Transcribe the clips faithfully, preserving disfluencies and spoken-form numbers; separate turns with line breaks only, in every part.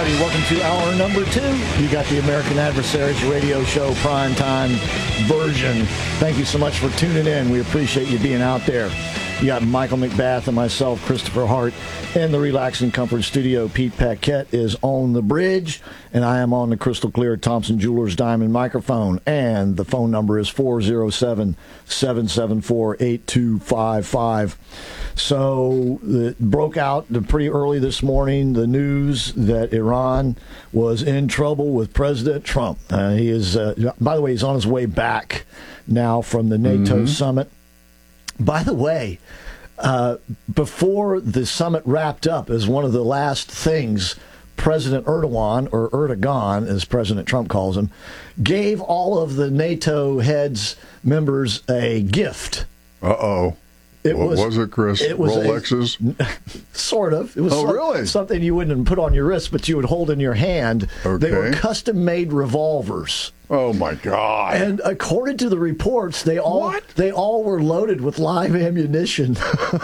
everybody. Welcome to hour number two. You got the American Adversaries Radio Show primetime version. Thank you so much for tuning in. We appreciate you being out there. You got Michael McBath and myself, Christopher Hart, in the Relax and Comfort Studio. Pete Paquette is on the bridge, and I am on the crystal clear Thompson Jewelers Diamond microphone. And the phone number is four oh seven, seven seven four, eight two five five. So it broke out pretty early this morning, the news that Iran was in trouble with President Trump. Uh, he is, uh, by the way, he's on his way back now from the NATO mm-hmm. summit. By the way, uh, before the summit wrapped up, as one of the last things, President Erdogan, or Erdogan, as President Trump calls him, gave all of the NATO heads, members, a gift.
Uh-oh.
It
what
was,
was it, Chris?
It was
Rolexes?
A, sort of. It was
oh,
some,
really?
something you wouldn't put on your wrist, but you would hold in your hand.
Okay.
They were custom-made revolvers.
Oh, my God.
And according to the reports, they all
what?
they all were loaded with live ammunition.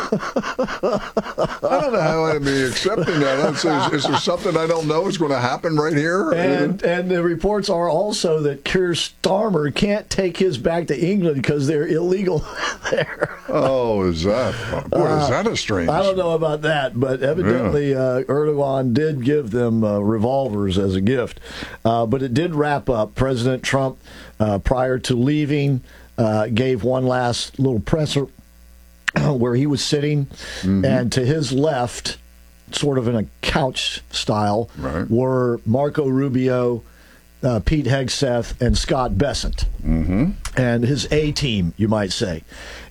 I don't know how I'd be accepting that. Is, is there something I don't know is going to happen right here?
And, and the reports are also that Keir Starmer can't take his back to England because they're illegal there.
Oh, is that? Boy, uh, is that a strange...
I don't know about that, but evidently yeah. uh, Erdogan did give them uh, revolvers as a gift. Uh, but it did wrap up. President Trump, uh, prior to leaving, uh, gave one last little presser where he was sitting, mm-hmm. and to his left, sort of in a couch style,
right.
were Marco Rubio, uh, Pete Hegseth, and Scott Bessent,
mm-hmm.
and his A-team, you might say.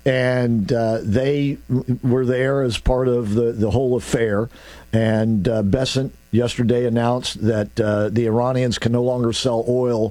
And uh, they were there as part of the, the whole affair. And uh, Bessent yesterday announced that uh, the Iranians can no longer sell oil,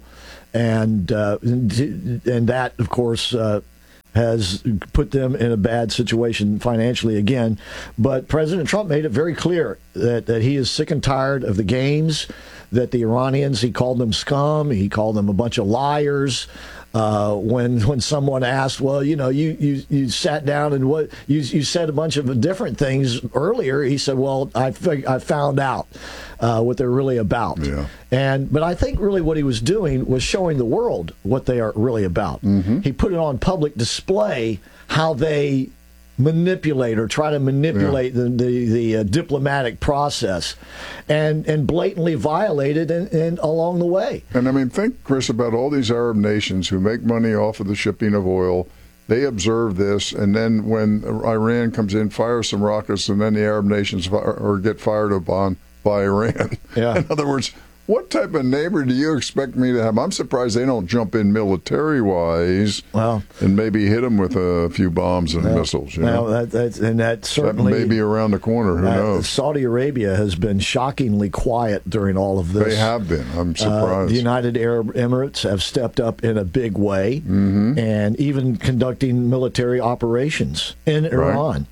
and uh, and that, of course, uh, has put them in a bad situation financially again. But President Trump made it very clear that, that he is sick and tired of the games, that the Iranians, he called them scum, he called them a bunch of liars. Uh, when when someone asked, well, you know, you, you, you sat down and what you you said a bunch of different things earlier, he said, well, I fig- I found out uh, what they're really about.
Yeah.
And but I think really what he was doing was showing the world what they are really about.
Mm-hmm.
He put it on public display how they manipulate or try to manipulate yeah. the the, the uh, diplomatic process, and and blatantly violate it and, and along the way.
And I mean, think, Chris, about all these Arab nations who make money off of the shipping of oil. They observe this, and then when Iran comes in, fires some rockets, and then the Arab nations fire, or get fired upon by Iran.
Yeah.
In other words, what type of neighbor do you expect me to have? I'm surprised they don't jump in military-wise
well,
and maybe hit them with a few bombs and
well,
missiles. You
well,
know?
that, that's, and that certainly...
That may be around the corner. Who
uh,
knows?
Saudi Arabia has been shockingly quiet during all of this.
They have been. I'm surprised.
Uh, the United Arab Emirates have stepped up in a big way,
mm-hmm.
and even conducting military operations in Iran.
Right.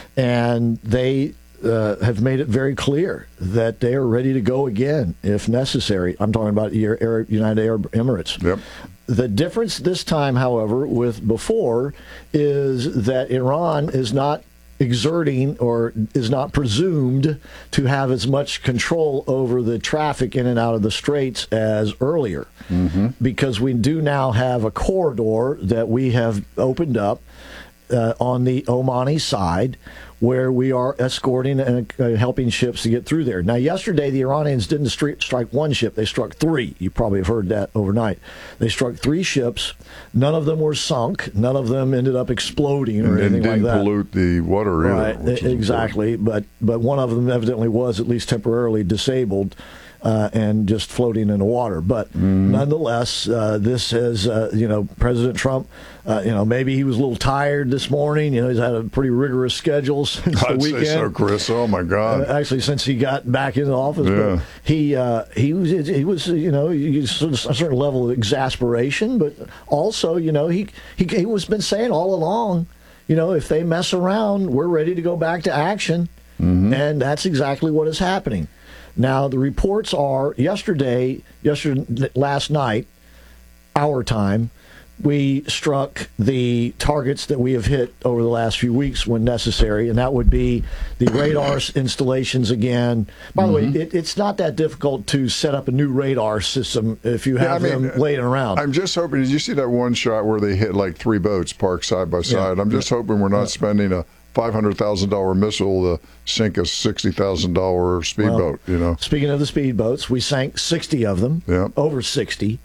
And they... Uh, have made it very clear that they are ready to go again if necessary. I'm talking about your Arab, United Arab Emirates.
Yep.
The difference this time, however, with before is that Iran is not exerting or is not presumed to have as much control over the traffic in and out of the straits as earlier,
mm-hmm.
because we do now have a corridor that we have opened up uh, on the Omani side, where we are escorting and uh, helping ships to get through there. Now, yesterday, the Iranians didn't stri- strike one ship. They struck three. You probably have heard that overnight. They struck three ships. None of them were sunk. None of them ended up exploding or
and
anything like that.
Didn't pollute the water
right,
either.
Exactly. But, but one of them evidently was at least temporarily disabled. Uh, and just floating in the water. But
mm-hmm.
nonetheless, uh, this has, uh, you know, President Trump, uh, you know, maybe he was a little tired this morning. You know, he's had a pretty rigorous schedule since
I'd
the weekend.
say so, Chris. Oh, my God.
Uh, actually, since he got back into office.
Yeah.
But he, uh, he, was, he was, you know, a certain level of exasperation, but also, you know, he, he, he was been saying all along, you know, if they mess around, we're ready to go back to action.
Mm-hmm.
And that's exactly what is happening. Now, the reports are yesterday, yesterday, last night, our time, we struck the targets that we have hit over the last few weeks when necessary, and that would be the radar installations again. By the
Mm-hmm.
way, it, it's not that difficult to set up a new radar system if you have
Yeah, I mean,
them laying around.
I'm just hoping. Did you see that one shot where they hit like three boats parked side by side?
Yeah.
I'm just hoping we're not
Yeah.
spending a five hundred thousand dollars missile to sink a sixty thousand dollars speedboat,
Well,
you know?
Speaking of the speedboats, we sank sixty of them,
Yeah.
over sixty,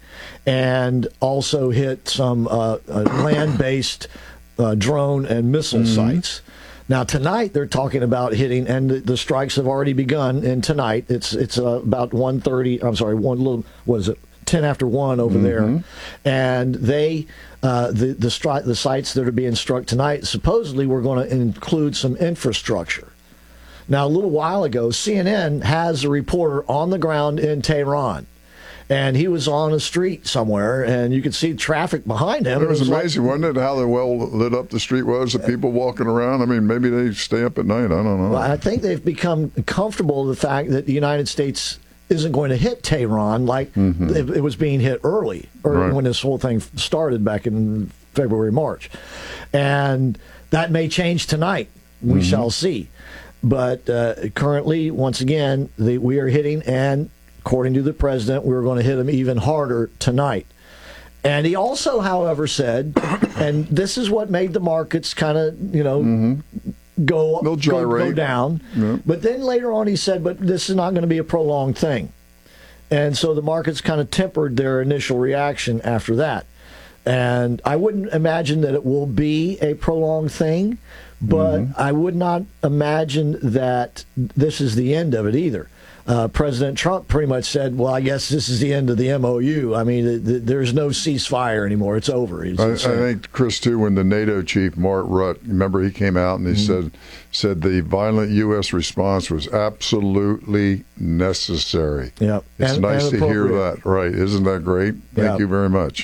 and also hit some uh, uh, land-based uh, drone and missile
Mm-hmm.
sites. Now tonight they're talking about hitting, and the, the strikes have already begun. And tonight it's it's uh, about one thirty. I'm sorry, one little what is it? ten after one over
Mm-hmm.
there, and they uh, the the stri- the sites that are being struck tonight supposedly we're going to include some infrastructure. Now, a little while ago, C N N has a reporter on the ground in Tehran, and he was on a street somewhere, and you could see traffic behind him.
It was
like-
amazing, wasn't it, how the well lit up the street was, the people walking around? I mean, maybe they stay up at night. I don't know.
Well, I think they've become comfortable with the fact that the United States isn't going to hit Tehran like it, it was being hit early, or
Right.
when this whole thing started back in February, March. And that may change tonight. We shall see. But uh, currently, once again, the, we are hitting, and according to the president, we're going to hit them even harder tonight. And he also, however, said, and this is what made the markets kind of, you know, go,
They'll
go,
gyrate.
go down.
Yeah.
But then later on, he said, but this is not going to be a prolonged thing. And so the markets kind of tempered their initial reaction after that. And I wouldn't imagine that it will be a prolonged thing, but I would not imagine that this is the end of it either. Uh, President Trump pretty much said, well, I guess this is the end of the M O U. I mean, th- th- there's no ceasefire anymore. It's over. He's
I, I
saying.
think, Chris, too, when the NATO chief, Mark Rutte, remember he came out and he
Mm-hmm.
said said the violent U S response was absolutely necessary.
Yeah.
It's
And-
nice
and
to hear
appropriate.
that. Right. Isn't that great? Thank
Yeah.
you very much.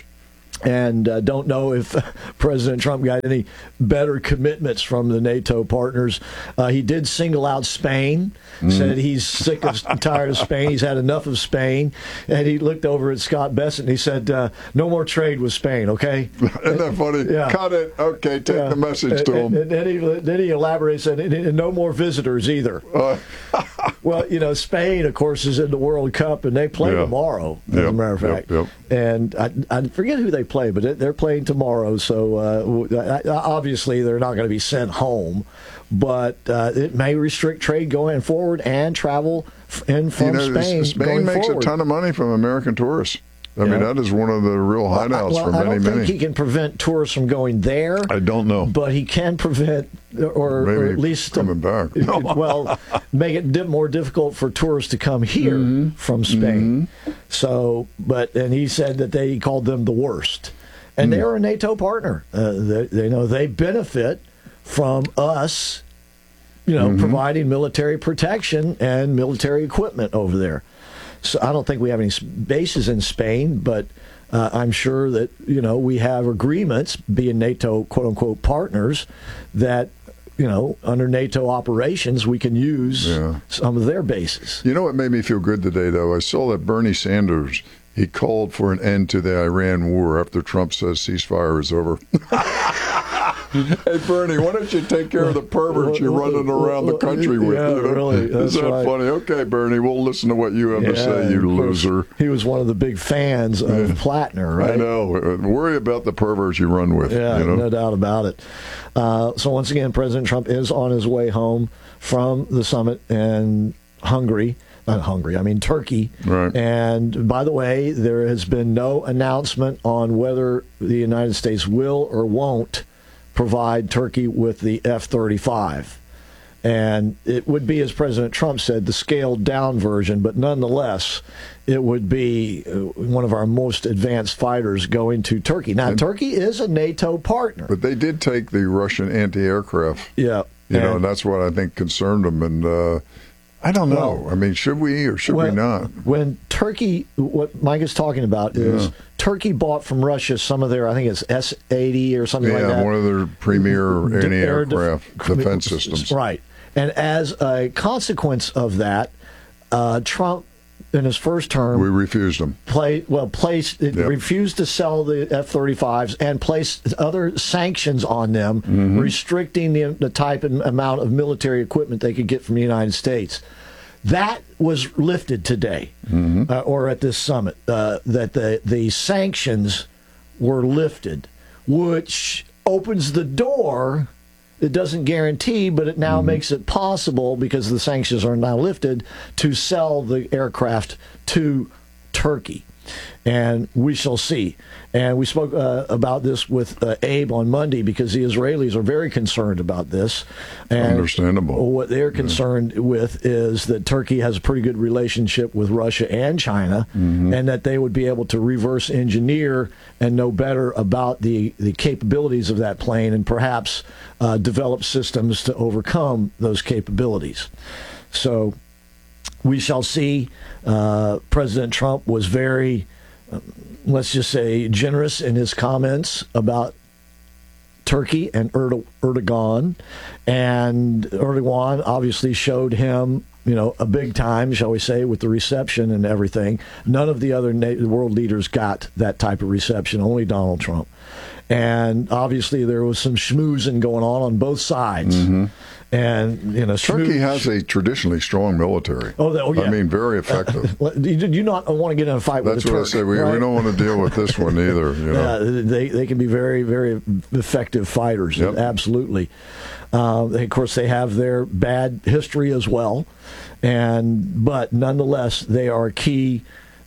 And uh, don't know if President Trump got any better commitments from the NATO partners. Uh, he did single out Spain, said he's sick of, tired of Spain. He's had enough of Spain. And he looked over at Scott Bessent and he said, uh, no more trade with Spain, okay?
Isn't that funny?
Yeah.
Cut it. Okay, take
Yeah.
the message to
and,
him.
And then he, then he elaborates and, and no more visitors either.
Uh,
Well, you know, Spain, of course, is in the World Cup, and they play
Yeah.
tomorrow, as
Yep,
a matter of
yep,
fact.
yep.
And I, I forget who they play, but they're playing tomorrow, so uh, obviously they're not going to be sent home. But uh, it may restrict trade going forward and travel f- in from
you know,
Spain.
Spain
going
makes
forward.
a ton of money from American tourists. I mean,
Yeah.
that is one of the real hideouts
well,
for
I
many,
don't think
many.
he can prevent tourists from going there.
I don't know.
But he can prevent, or, or
Maybe
at least
coming back.
well, make it di- more difficult for tourists to come here
Mm-hmm.
from Spain. So, but and he said that they called them the worst, and
Mm.
they are a NATO partner. Uh, they, they know they benefit from us, you know,
Mm-hmm.
providing military protection and military equipment over there. So I don't think we have any s- bases in Spain, but uh, I'm sure that, you know, we have agreements, being NATO quote unquote partners, that, you know, under NATO operations we can use
Yeah.
some of their bases.
You know what made me feel good today, though? I saw that Bernie Sanders, he called for an end to the Iran war after Trump says ceasefire is over. Hey, Bernie, why don't you take care of the perverts you're running around the country with?
Yeah,
you know?
really,
Is
that's
that
right.
funny? Okay, Bernie, we'll listen to what you have to say, you
of course,
loser.
He was one of the big fans of Plattner, right?
I know. Worry about the perverts you run with.
Yeah,
you know?
no doubt about it. Uh, so once again, President Trump is on his way home from the summit in Hungary. Not Hungary, I mean Turkey.
Right.
And by the way, there has been no announcement on whether the United States will or won't provide Turkey with the F thirty-five. And it would be, as President Trump said, the scaled down version, but nonetheless, it would be uh, one of our most advanced fighters going to Turkey. Now,
And-
Turkey is a NATO partner.
But they did take the Russian anti-aircraft.
Yeah.
You know,
And-
and that's what I think concerned them. And uh, I don't know.
Well-
I mean, should we or should
Well,
we not?
When Turkey, what Mike is talking about is
Yeah.
Turkey bought from Russia some of their, I think it's S eighty or something like
Yeah,
that.
one of their premier
De- air
anti-aircraft
def-
defense systems.
Right. And as a consequence of that, uh, Trump in his first term,
we refused them.
Play well, placed yep. refused to sell the F thirty-fives and placed other sanctions on them, mm-hmm. restricting the, the type and amount of military equipment they could get from the United States. That was lifted today, mm-hmm. uh, or at this summit. Uh, that the the sanctions were lifted, which opens the door. It doesn't guarantee, but it now mm-hmm. makes it possible, because the sanctions are now lifted, to sell the aircraft to Turkey. And we shall see. And we spoke uh, about this with uh, Abe on Monday, because the Israelis are very concerned about this. And
understandable.
What they're concerned yeah. with is that Turkey has a pretty good relationship with Russia and China, mm-hmm. and that they would be able to reverse engineer and know better about the, the capabilities of that plane, and perhaps uh, develop systems to overcome those capabilities. So we shall see. Uh, President Trump was very, uh, let's just say, generous in his comments about Turkey and Erdo- Erdogan. And Erdogan obviously showed him, you know, a big time, shall we say, with the reception and everything. None of the other na- world leaders got that type of reception, only Donald Trump. And obviously there was some schmoozing going on on both sides. Mm-hmm. And, you know,
Turkey
schmooze.
has a traditionally strong military.
Oh, that, oh yeah.
I mean, very effective.
Uh, you do not want to get in a fight
That's
with the
That's
Turk,
what I say. We,
right?
we don't want to deal with this one either. You know?
Yeah, they they can be very, very effective fighters. Yep. Absolutely. Uh, of course, they have their bad history as well, and but nonetheless, they are key.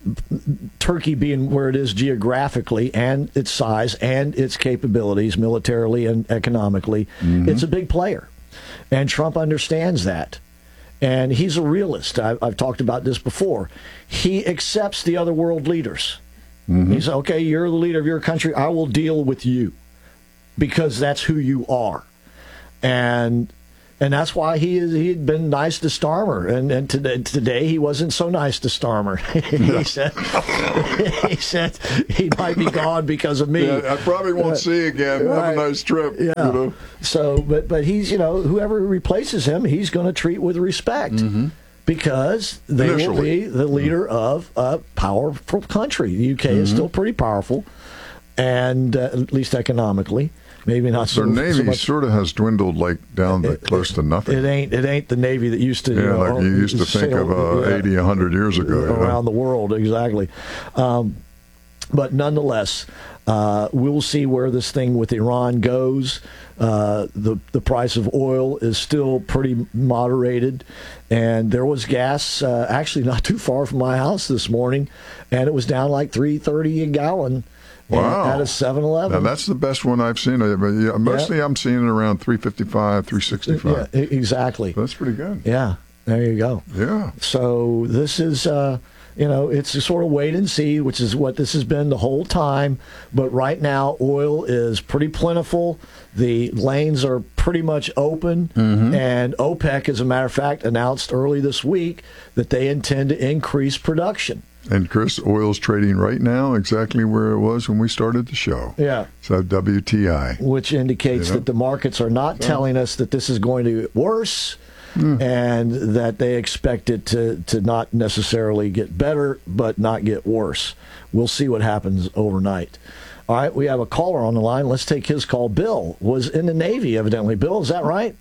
Turkey being where it is geographically, and its size and its capabilities militarily and economically, mm-hmm. it's a big player. And Trump understands that. And he's a realist. I've, I've talked about this before. He accepts the other world leaders. Mm-hmm. He says, okay, you're the leader of your country. I will deal with you, because that's who you are. And and that's why he is, he'd been nice to Starmer. And, and today, today he wasn't so nice to Starmer. he, said, he said he might be gone because of me.
Yeah, I probably won't uh, see you again. Right. Have a nice trip.
Yeah.
You know? So,
but, but he's, you know, whoever replaces him, he's going to treat with respect. Mm-hmm. Because they Initially. will be the leader mm-hmm. of a powerful country. The U K mm-hmm. is still pretty powerful, and uh, at least economically. Maybe not so.
Their navy
so much.
sort of has dwindled like down to it, close to nothing.
It ain't. It ain't the navy that used to.
Yeah,
you know,
like you used to think of uh, yeah, eighty, a hundred years ago
around
you know?
the world, exactly. Um, but nonetheless, uh, we'll see where this thing with Iran goes. Uh, the the price of oil is still pretty moderated, and there was gas uh, actually not too far from my house this morning, and it was down like three thirty a gallon.
Wow.
At a seven eleven.
Now, that's the best one I've seen. Mostly yeah. I'm seeing it around three fifty-five, three sixty-five.
Yeah, exactly.
That's pretty good.
Yeah, there you go.
Yeah.
So this is, uh, you know, it's a sort of wait and see, which is what this has been the whole time. But right now, oil is pretty plentiful. The lanes are pretty much open. Mm-hmm. And OPEC, as a matter of fact, announced early this week that they intend to increase production.
And, Chris, oil's trading right now exactly where it was when we started the show.
Yeah.
So W T I.
Which indicates you know? that the markets are not so. telling us that this is going to get worse mm. and that they expect it to, to not necessarily get better, but not get worse. We'll see what happens overnight. All right, we have a caller on the line. Let's take his call. Bill was in the Navy, evidently. Bill, is that right?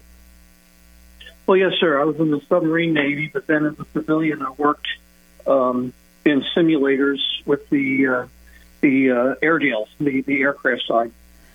Well, yes, sir. I was in the submarine Navy, but then as a civilian, I worked um, in simulators with the uh, the uh, Airedales, the, the aircraft side.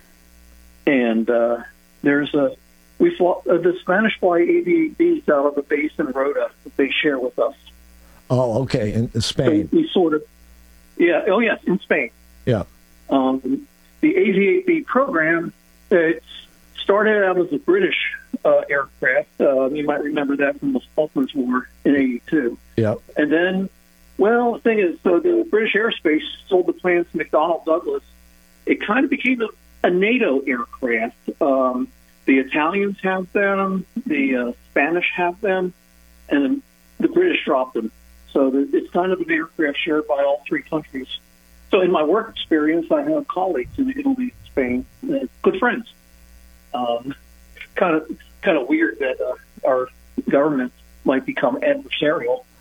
And uh, there's a we fly, uh, the Spanish fly A V eight Bs out of the base in Rota that they share with us.
Oh, okay, in, in Spain.
So we sort of, yeah, oh yes, in Spain.
Yeah.
Um, the A V eight B program, it started out as a British uh, aircraft. Uh, you might remember that from the Falklands War in eighty-two.
Yeah.
And then, well, the thing is, so the British Aerospace sold the plans to McDonnell Douglas. It kind of became a, a NATO aircraft. Um, the Italians have them, the uh, Spanish have them, and the British dropped them. So the, it's kind of an aircraft shared by all three countries. So in my work experience, I have colleagues in Italy, Spain, uh, good friends. Um, kind of kind of weird that uh, our governments might become adversarial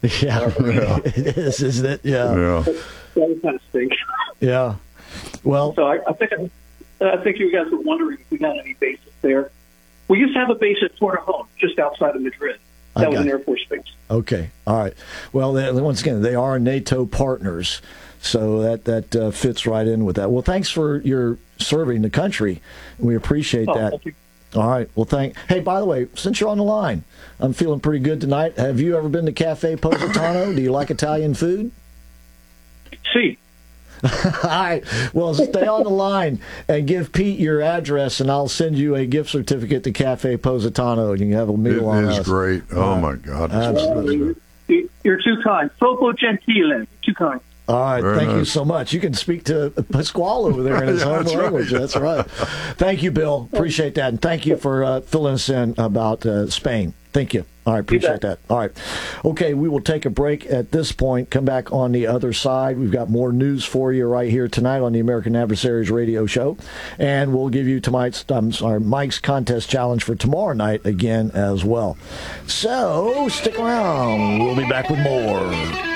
Yeah,
Yeah.
it is, isn't it? Yeah.
Yeah.
That was kind of stink.
Yeah. Well,
So I, I think I think you guys were wondering if we got any bases there. We used to have a base at Torrejón, just outside of Madrid.
I
That was
got
an
it.
Air Force base.
okay. All right. Well, they, once again, they are NATO partners, so that that uh, fits right in with that. Well, thanks for your serving the country. We appreciate
Oh,
that.
thank you.
All right. Well, thank. Hey, by the way, since you're on the line, I'm feeling pretty good tonight. Have you ever been to Cafe Positano? Do you like Italian food?
See,
All right. Well, stay on the line and give Pete your address, and I'll send you a gift certificate to Cafe Positano, and you can have a
It
meal on
is
us.
great. Oh, my God.
Absolutely.
you- you're too kind. Troppo gentile. Too kind.
All right,
Very
thank you
nice.
so much. You can speak to Pasquale over there in his
Yeah,
home
that's right.
language. That's right. Thank you, Bill. Appreciate that. And thank you for uh, filling us in about uh, Spain. Thank you. All right, appreciate that. All right. Okay, we will take a break at this point, come back on the other side. We've got more news for you right here tonight on the American Adversaries Radio Show. And we'll give you tonight's, I'm sorry, Mike's contest challenge for tomorrow night again as well. So stick around. We'll be back with more.